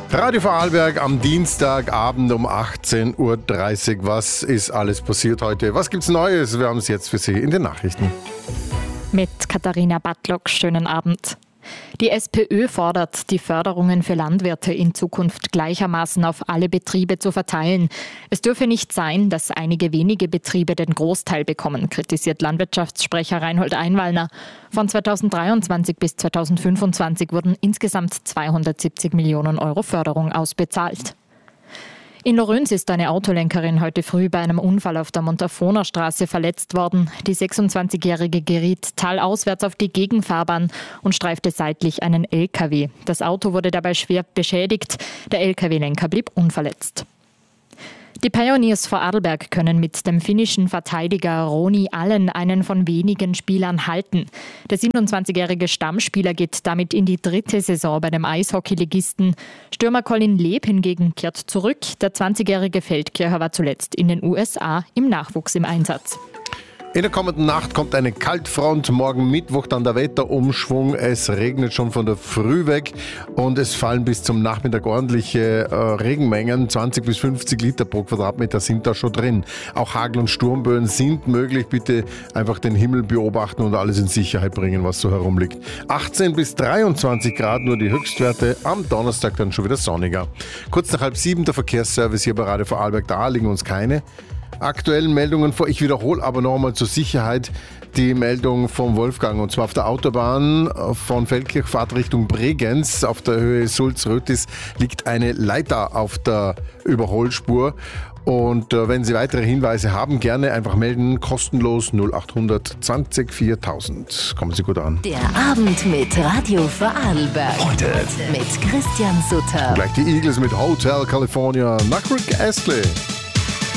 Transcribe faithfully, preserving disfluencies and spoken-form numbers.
Radio Vorarlberg am Dienstagabend um achtzehn Uhr dreißig. Was ist alles passiert heute? Was gibt's Neues? Wir haben es jetzt für Sie in den Nachrichten. Mit Katharina Battlock, schönen Abend. Die SPÖ fordert, die Förderungen für Landwirte in Zukunft gleichermaßen auf alle Betriebe zu verteilen. Es dürfe nicht sein, dass einige wenige Betriebe den Großteil bekommen, kritisiert Landwirtschaftssprecher Reinhold Einwallner. Von zweitausenddreiundzwanzig bis zweitausendfünfundzwanzig wurden insgesamt zweihundertsiebzig Millionen Euro Förderung ausbezahlt. In Loröns ist eine Autolenkerin heute früh bei einem Unfall auf der Montafoner Straße verletzt worden. Die sechsundzwanzigjährige geriet talauswärts auf die Gegenfahrbahn und streifte seitlich einen L K W. Das Auto wurde dabei schwer beschädigt. Der L K W-Lenker blieb unverletzt. Die Pioneers Vorarlberg können mit dem finnischen Verteidiger Roni Allen einen von wenigen Spielern halten. Der siebenundzwanzigjährige Stammspieler geht damit in die dritte Saison bei dem Eishockeyligisten. Stürmer Colin Leeb hingegen kehrt zurück. Der zwanzigjährige Feldkircher war zuletzt in den U S A im Nachwuchs im Einsatz. In der kommenden Nacht kommt eine Kaltfront, morgen Mittwoch dann der Wetterumschwung. Es regnet schon von der Früh weg und es fallen bis zum Nachmittag ordentliche äh, Regenmengen. zwanzig bis fünfzig Liter pro Quadratmeter sind da schon drin. Auch Hagel- und Sturmböen sind möglich. Bitte einfach den Himmel beobachten und alles in Sicherheit bringen, was so herumliegt. achtzehn bis dreiundzwanzig Grad nur die Höchstwerte, am Donnerstag dann schon wieder sonniger. Kurz nach halb sieben der Verkehrsservice hier bei Radio Vorarlberg, da liegen uns keine aktuellen Meldungen vor. Ich wiederhole aber nochmal zur Sicherheit die Meldung vom Wolfgang. Und zwar auf der Autobahn von Feldkirch Fahrt Richtung Bregenz auf der Höhe Sulz-Rötis liegt eine Leiter auf der Überholspur. Und äh, wenn Sie weitere Hinweise haben, gerne einfach melden. Kostenlos null achthundert zwanzig viertausend. Kommen Sie gut an. Der Abend mit Radio Vorarlberg. Heute mit Christian Sutter. Gleich die Eagles mit Hotel California nach Rick Astley.